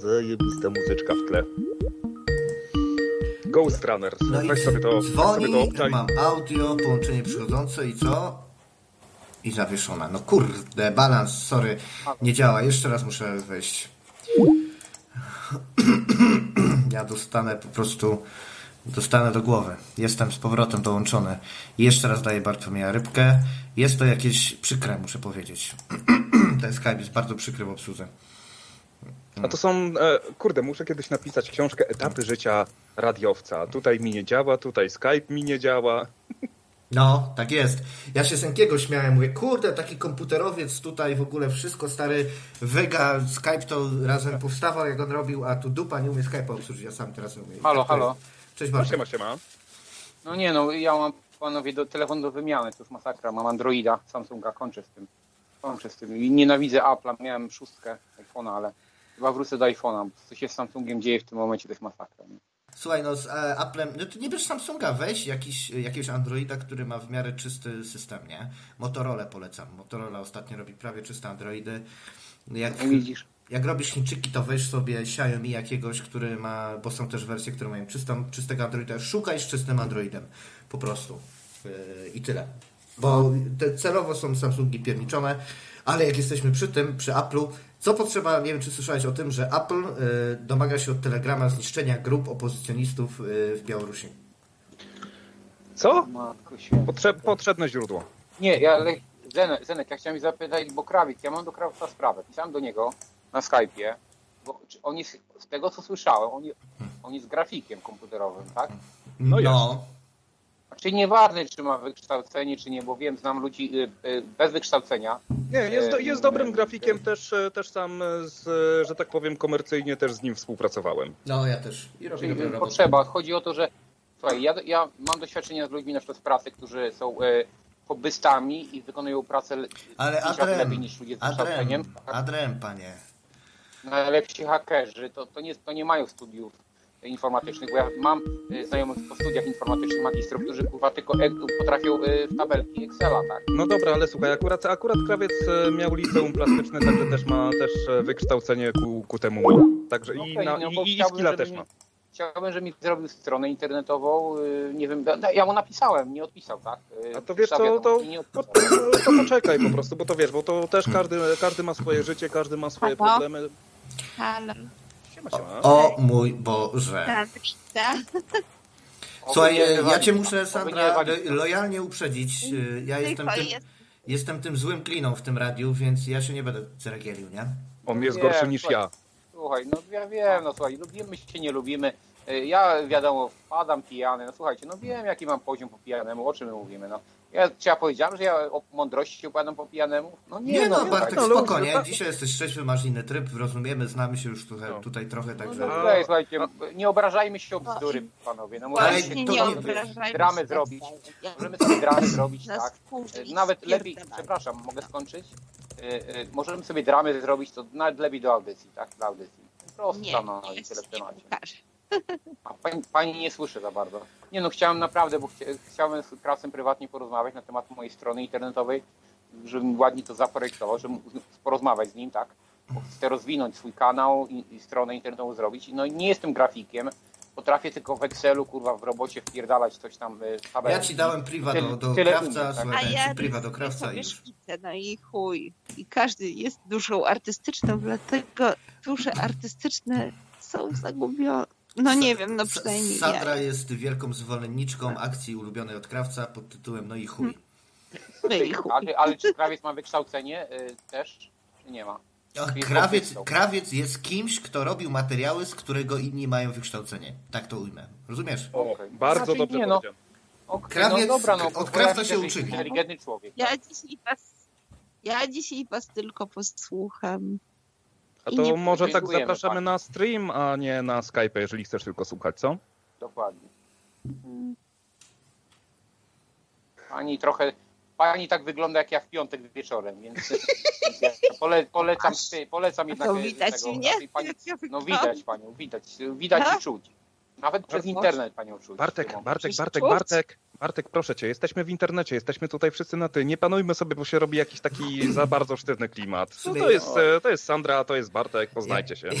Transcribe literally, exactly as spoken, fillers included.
zajebista muzyczka w tle. Ghost Runners. No Weź i sobie to, dzwoni, sobie to obczaj. mam audio, połączenie przychodzące i co? I zawieszona. No kurde, balans, sorry, nie działa. Jeszcze raz muszę wejść. Ja dostanę po prostu, dostanę do głowy. Jestem z powrotem dołączony. I jeszcze raz daję Bartłomieja Rybkę. Jest to jakieś przykre, muszę powiedzieć. Ten Skype jest bardzo przykry w obsłudze. A to są, e, kurde, muszę kiedyś napisać książkę Etapy życia radiowca. Tutaj mi nie działa, tutaj Skype mi nie działa. No, tak jest. Ja się z Enkiego śmiałem, mówię, kurde, taki komputerowiec tutaj w ogóle wszystko, stary Vega, Skype to razem powstawał, jak on robił, a tu dupa nie umie Skype'a obsłużyć, ja sam teraz umiem. Halo, tak halo. Cześć No, Bartek. siema, siema. No nie no, ja mam, panowie, do, telefon do wymiany, to już masakra. Mam Androida, Samsunga, kończę z tym. Kończę z tym. I nienawidzę Apple'a, miałem szóstkę iPhone'a, ale chyba wrócę do iPhone'a. Co się z Samsungiem dzieje w tym momencie, to jest masakra. Nie? Słuchaj, no z e, Applem, no to nie bierz Samsunga, weź jakiś, jakiegoś Androida, który ma w miarę czysty system, nie? Motorola polecam. Motorola ostatnio robi prawie czyste Androidy. Jak, No widzisz. jak robisz Chińczyki, to weź sobie Xiaomi jakiegoś, który ma, bo są też wersje, które mają czystą, czystego Androida. Szukaj z czystym Androidem. Po prostu. Yy, I tyle. Bo te celowo są Samsungi pierniczone, ale jak jesteśmy przy tym, przy Apple'u, co potrzeba, nie wiem czy słyszałeś o tym, że Apple y, domaga się od Telegrama zniszczenia grup opozycjonistów y, w Białorusi. Co? Matko święta. Potrze- potrzebne źródło. Nie, ja, ale Zenek, Zenek, ja chciałem zapytać, bo Krawik, ja mam do Krawca sprawę. Pisałem do niego na Skype'ie, bo czy on jest, z tego co słyszałem, on, je- on jest grafikiem komputerowym, tak? No jest. Czyli nieważne, czy ma wykształcenie, czy nie, bo wiem, znam ludzi y, y, bez wykształcenia. Nie, jest, do, jest dobrym Y, grafikiem, też, e, też sam, z, że tak powiem, komercyjnie też z nim współpracowałem. No ja też. I robię Czyli dobre roboty. potrzeba. Chodzi o to, że słuchaj, ja, ja mam doświadczenia z ludźmi na przykład z pracy, którzy są y, hobbystami i wykonują pracę Ale pięć razy Adrem, lepiej niż ludzie z wykształceniem. Adrem, Adrem, panie. Najlepsi hakerzy to, to, nie, to nie mają studiów informatycznych, bo ja mam y, znajomych po studiach informatycznych, magistrów, którzy kurwa tylko e, potrafią y, w tabelki Excela, tak? No dobra, ale słuchaj, akurat, akurat krawiec e, miał liceum plastyczne, także też ma też e, wykształcenie ku, ku temu ma. Także i, Okej, na, no i, bo i, i chciałbym, skilla żeby też mi- ma. Chciałbym, żeby mi zrobił stronę internetową, y, nie wiem, ja- ja mu napisałem, nie odpisał, tak? Y, A to wiesz co, napisał to, i nie to, odpisał. to poczekaj po prostu, bo to wiesz, bo to też każdy, każdy ma swoje życie, każdy ma swoje Halo? problemy. Halo. Siema, siema. O mój Boże. Tak, tak. Słuchaj, Oby nie ja wywalić, cię tak? muszę, Oby Sandra, nie wywalić. lo- lojalnie uprzedzić. Y, Ja jestem Tylko tym, jest. jestem tym złym kliną w tym radiu, więc ja się nie będę ceregielił, nie? On jest Nie, gorszy niż słuchaj. ja. Słuchaj, no ja wiem, no słuchaj, lubimy się, nie lubimy. Y, Ja wiadomo, wpadam pijany, no słuchajcie, no wiem jaki mam poziom po pijanemu, o czym my mówimy, no. Ja, czy ja powiedziałem, że ja o mądrości się opowiadam po pijanemu? No nie, Nie no, nie, Bartek, no, spokojnie. ludzie, tak. Dzisiaj jesteś trzeźwy, masz inny tryb, rozumiemy, znamy się już tutaj, No. tutaj trochę, No, także... no, tutaj, słuchajcie, nie obrażajmy się o bzdury, panowie. No Ale możemy to nie nie- obrażajmy dramy się zrobić. nawzajem. Możemy sobie dramy zrobić, Nas tak? wkurzyć, Nawet lepiej, spierdalać. przepraszam, mogę skończyć? Y, y, Możemy sobie dramy zrobić, to nawet lepiej do audycji, tak? Do audycji. Prosta, Nie, no nie, i tyle w nie temacie. pokażę. A pani, pani nie słyszy za bardzo. Nie no, chciałem naprawdę, bo chcia, chciałem z Krawcem prywatnie porozmawiać na temat mojej strony internetowej, żebym ładnie to zaprojektował, żebym porozmawiać z nim, tak? Bo chcę rozwinąć swój kanał i, i stronę internetową zrobić. No i nie jestem grafikiem, potrafię tylko w Excelu, kurwa, w robocie wpierdalać coś tam y, w tabelki. Ja ci dałem priwa Tyle- do, do tyle krawca, umiem, tak? słuchaj, A dałem ja ci priwa do rysuję krawca i sobie już. szkice, no i chuj. I każdy jest duszą artystyczną, dlatego dusze artystyczne są zagubione. No nie wiem, no przynajmniej Sandra ja. jest wielką zwolenniczką akcji ulubionej od krawca pod tytułem No i chuj. No i chuj. Ale, ale czy krawiec ma wykształcenie y, też, czy nie ma? A Jest krawiec, artystą. krawiec jest kimś, kto robił materiały, z którego inni mają wykształcenie. Tak to ujmę. Rozumiesz? O, Okej. bardzo Znaczy, dobrze nie, no. powiedziałem. Okay, Krawiec- no dobra, no, od bo krawca ja widzę, się że jest uczyli. inteligentny człowiek. Ja dzisiaj was, ja dzisiaj was tylko posłucham. A I to nie może tak dziękujemy, zapraszamy tak. na stream, a nie na Skype, jeżeli chcesz tylko słuchać, co? Dokładnie. Pani trochę, pani tak wygląda jak ja w piątek wieczorem, więc, więc ja pole, polecam, polecam jednak to widać tego, mnie? raczej pani, Jak ja no wyglądam? widać panią, widać, widać Tak? i czuć. Nawet przez Proszę. internet panią czuć. w tym Bartek, momencie. Bartek, Przecież Bartek, czuć. Bartek, Bartek, proszę cię, jesteśmy w internecie, jesteśmy tutaj wszyscy na ty. Nie panujmy sobie, bo się robi jakiś taki za bardzo sztywny klimat. No to jest, e, to jest Sandra, to jest Bartek, poznajcie się.